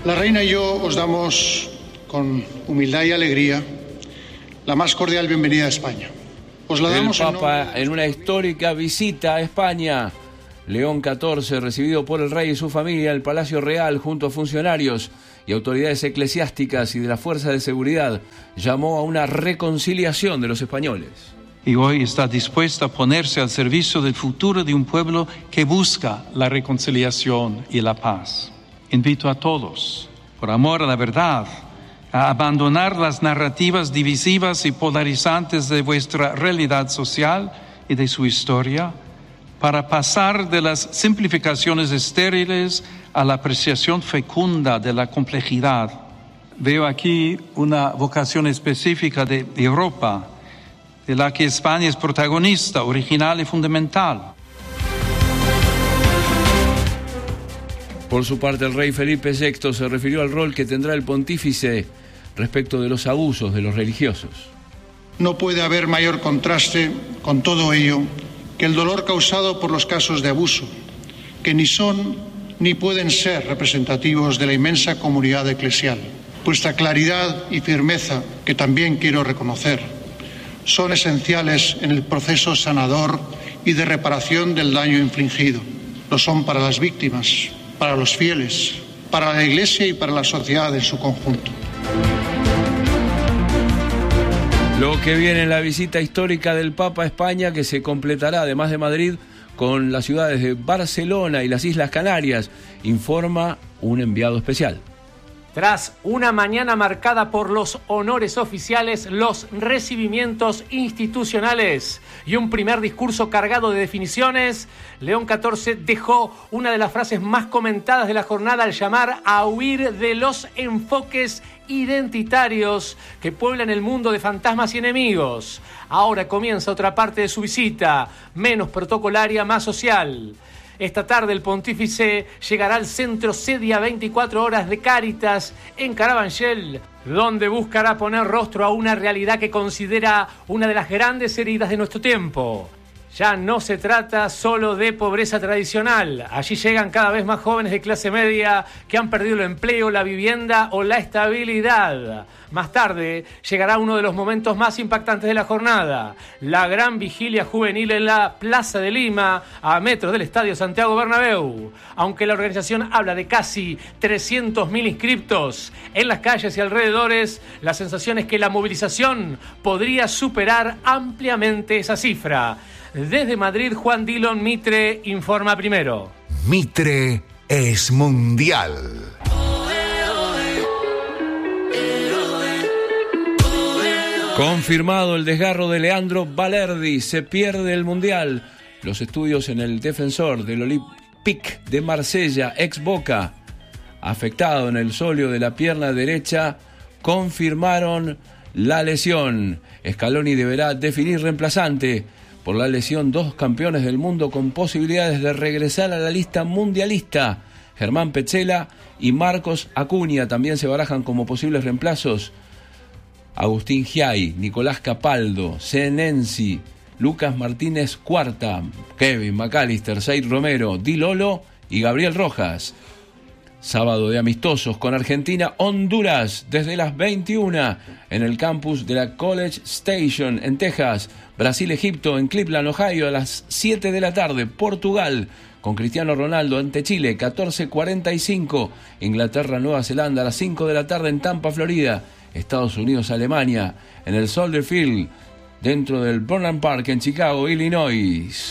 La reina y yo os damos, con humildad y alegría, la más cordial bienvenida a España. Os la damos el Papa en una histórica visita a España. León XIV, recibido por el rey y su familia en el Palacio Real junto a funcionarios y autoridades eclesiásticas y de la Fuerza de Seguridad, llamó a una reconciliación de los españoles. Y hoy está dispuesta a ponerse al servicio del futuro de un pueblo que busca la reconciliación y la paz. Invito a todos, por amor a la verdad, a abandonar las narrativas divisivas y polarizantes de vuestra realidad social y de su historia, para pasar de las simplificaciones estériles a la apreciación fecunda de la complejidad. Veo aquí una vocación específica de Europa, de la que España es protagonista, original y fundamental. Por su parte, el rey Felipe VI se refirió al rol que tendrá el pontífice respecto de los abusos de los religiosos. No puede haber mayor contraste con todo ello que el dolor causado por los casos de abuso, que ni son ni pueden ser representativos de la inmensa comunidad eclesial. Vuestra claridad y firmeza, que también quiero reconocer, son esenciales en el proceso sanador y de reparación del daño infligido. Lo son para las víctimas, para los fieles, para la Iglesia y para la sociedad en su conjunto. Lo que viene en la visita histórica del Papa a España, que se completará, además de Madrid, con las ciudades de Barcelona y las Islas Canarias, informa un enviado especial. Tras una mañana marcada por los honores oficiales, los recibimientos institucionales y un primer discurso cargado de definiciones, León XIV dejó una de las frases más comentadas de la jornada al llamar a huir de los enfoques identitarios que pueblan el mundo de fantasmas y enemigos. Ahora comienza otra parte de su visita, menos protocolaria, más social. Esta tarde el pontífice llegará al centro Sedia 24 horas de Cáritas en Carabanchel, donde buscará poner rostro a una realidad que considera una de las grandes heridas de nuestro tiempo. Ya no se trata solo de pobreza tradicional. Allí llegan cada vez más jóvenes de clase media que han perdido el empleo, la vivienda o la estabilidad. Más tarde llegará uno de los momentos más impactantes de la jornada, la gran vigilia juvenil en la Plaza de Lima, a metros del Estadio Santiago Bernabéu. Aunque la organización habla de casi 300.000 inscriptos en las calles y alrededores, la sensación es que la movilización podría superar ampliamente esa cifra. Desde Madrid, Juan Dillon, Mitre informa primero. Mitre es mundial. Confirmado el desgarro de Leandro Balerdi, se pierde el Mundial. Los estudios en el defensor del Olympique de Marsella, ex Boca, afectado en el sóleo de la pierna derecha, confirmaron la lesión. Scaloni deberá definir reemplazante. Por la lesión, 2 campeones del mundo con posibilidades de regresar a la lista mundialista. Germán Petzela y Marcos Acuña también se barajan como posibles reemplazos. Agustín Giai, Nicolás Capaldo, Senensi, Lucas Martínez Cuarta, Kevin McAllister, Said Romero, Di Lolo y Gabriel Rojas. Sábado de amistosos con Argentina, Honduras, desde las 21 en el campus de la College Station en Texas. Brasil, Egipto en Cleveland, Ohio, a las 7 de la tarde. Portugal con Cristiano Ronaldo ante Chile, 14:45. Inglaterra, Nueva Zelanda, a las 5 de la tarde en Tampa, Florida. Estados Unidos, Alemania, en el Soldier Field, dentro del Burnham Park en Chicago, Illinois.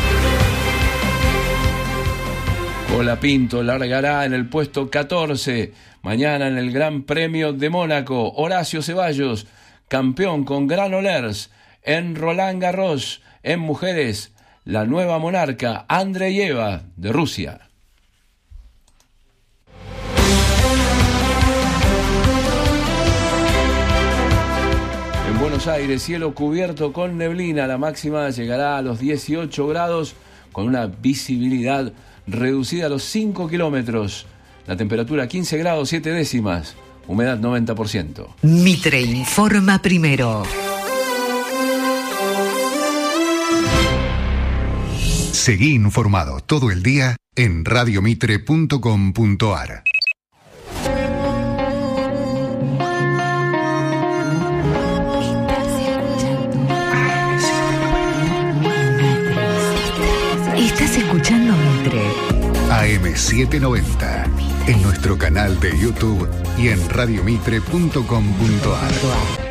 Colapinto largará en el puesto 14. Mañana en el Gran Premio de Mónaco, Horacio Ceballos, campeón con Granollers. En Roland Garros, en mujeres, la nueva monarca Andreyeva de Rusia. En Buenos Aires, cielo cubierto con neblina. La máxima llegará a los 18 grados con una visibilidad reducida a los 5 kilómetros. La temperatura 15 grados 7 décimas. Humedad 90%. Mitre informa primero. Seguí informado todo el día en radiomitre.com.ar. escuchando Mitre. AM790. En nuestro canal de YouTube y en radiomitre.com.ar.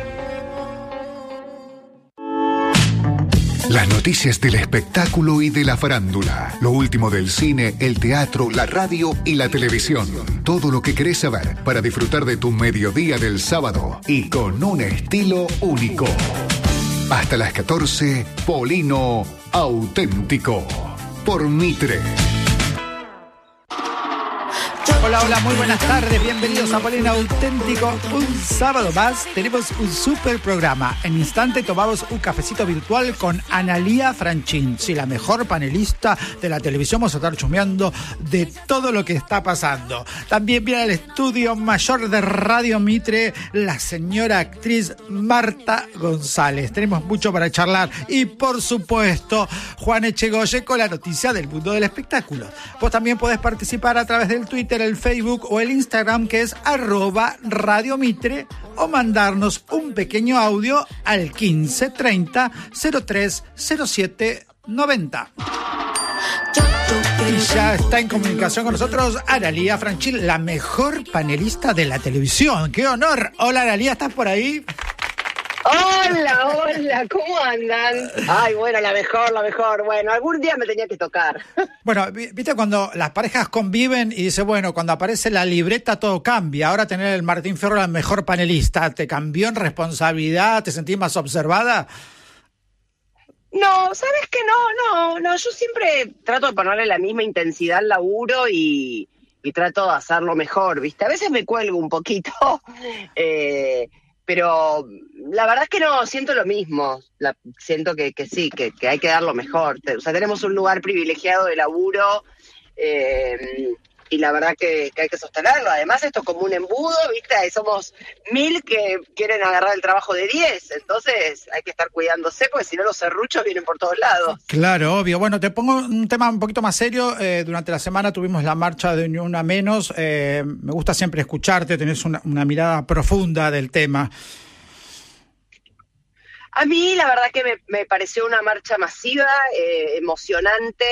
Las noticias del espectáculo y de la farándula. Lo último del cine, el teatro, la radio y la televisión. Todo lo que querés saber para disfrutar de tu mediodía del sábado y con un estilo único. Hasta las 14, Polino Auténtico. Por Mitre. Hola, muy buenas tardes, bienvenidos a Polino Auténtico. Un sábado más tenemos un super programa. En instante tomamos un cafecito virtual con Analía Franchín, sí, la mejor panelista de la televisión. Vamos a estar chusmeando de todo lo que está pasando. También viene al estudio mayor de Radio Mitre la señora actriz Marta González. Tenemos mucho para charlar y, por supuesto, Juan Echegoyen con la noticia del mundo del espectáculo. Vos también podés participar a través del Twitter, el Facebook o el Instagram, que es @radiomitre, o mandarnos un pequeño audio al 1530 03 07 90. Y ya está en comunicación con nosotros Analía Franchín, la mejor panelista de la televisión. ¡Qué honor! Hola, Analía, ¿estás por ahí? Hola, ¿cómo andan? Ay, bueno, la mejor. Bueno, algún día me tenía que tocar. Bueno, viste cuando las parejas conviven y dice, bueno, cuando aparece la libreta todo cambia. Ahora tener el Martín Fierro la mejor panelista, ¿te cambió en responsabilidad? ¿Te sentís más observada? No, ¿sabes qué? No, yo siempre trato de ponerle la misma intensidad al laburo y trato de hacerlo mejor, ¿viste? A veces me cuelgo un poquito, pero la verdad es que no, siento lo mismo. Siento que sí, que hay que dar lo mejor. O sea, tenemos un lugar privilegiado de laburo y la verdad que hay que sostenerlo. Además, esto es como un embudo, ¿viste? Somos 1000 que quieren agarrar el trabajo de 10. Entonces hay que estar cuidándose, porque si no los serruchos vienen por todos lados. Claro, obvio. Bueno, te pongo un tema un poquito más serio. Durante la semana tuvimos la marcha de Ni Una Menos. Me gusta siempre escucharte, tenés una mirada profunda del tema. A mí la verdad que me pareció una marcha masiva, emocionante,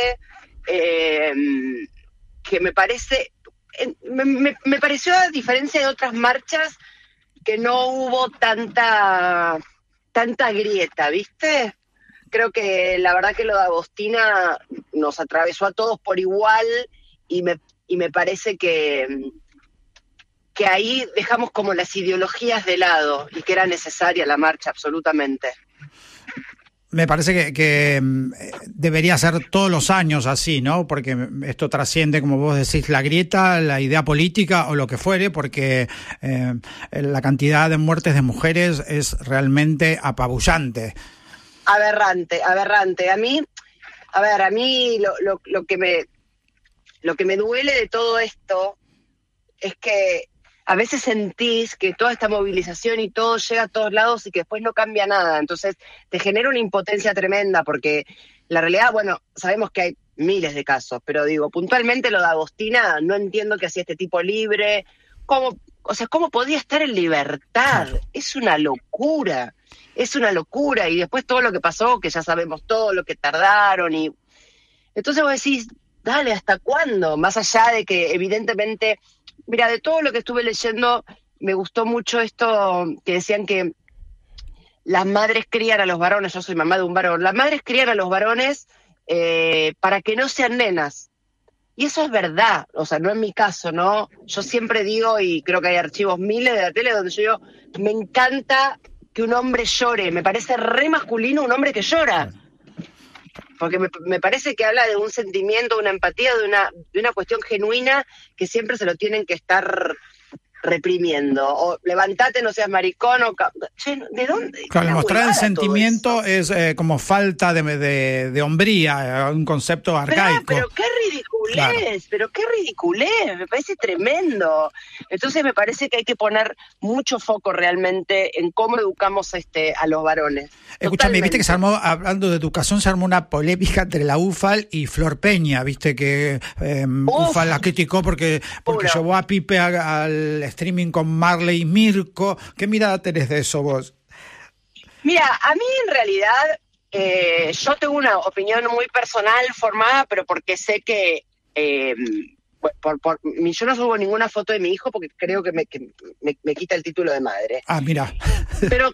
que me pareció, a diferencia de otras marchas, que no hubo tanta grieta, ¿viste? Creo que la verdad que lo de Agostina nos atravesó a todos por igual y me parece que ahí dejamos como las ideologías de lado y que era necesaria la marcha, absolutamente. Me parece que debería ser todos los años así, ¿no? Porque esto trasciende, como vos decís, la grieta, la idea política o lo que fuere, porque la cantidad de muertes de mujeres es realmente apabullante. Aberrante. A mí lo que me duele de todo esto es que a veces sentís que toda esta movilización y todo llega a todos lados y que después no cambia nada. Entonces te genera una impotencia tremenda, porque la realidad, bueno, sabemos que hay miles de casos, pero digo, puntualmente lo de Agostina, no entiendo que hacía este tipo libre. ¿Cómo podía estar en libertad? Claro. Es una locura. Y después todo lo que pasó, que ya sabemos todo lo que tardaron. Y entonces vos decís, dale, ¿hasta cuándo? Más allá de que evidentemente... Mira, de todo lo que estuve leyendo, me gustó mucho esto que decían que las madres crían a los varones. Yo soy mamá de un varón. Las madres crían a los varones para que no sean nenas. Y eso es verdad. O sea, no es mi caso, ¿no? Yo siempre digo, y creo que hay archivos miles de la tele donde yo digo, me encanta que un hombre llore. Me parece re masculino un hombre que llora. Porque me parece que habla de un sentimiento, una empatía, de una cuestión genuina que siempre se lo tienen que estar reprimiendo. O levantate, no seas maricón, o... Che, ¿de dónde? Claro, mostrar el sentimiento es como falta de hombría, un concepto arcaico. Pero qué ridiculez, claro. Pero qué ridiculez, me parece tremendo. Entonces me parece que hay que poner mucho foco realmente en cómo educamos a los varones. Escúchame, viste que se armó, hablando de educación, se armó una polémica entre la UFAL y Flor Peña, viste que UFAL la criticó porque llevó a Pipe al streaming con Marley y Mirko. ¿Qué mirada tenés de eso vos? Mira, a mí en realidad Yo tengo una opinión muy personal formada, pero porque sé que yo no subo ninguna foto de mi hijo porque creo que me quita el título de madre. Ah, mira. Pero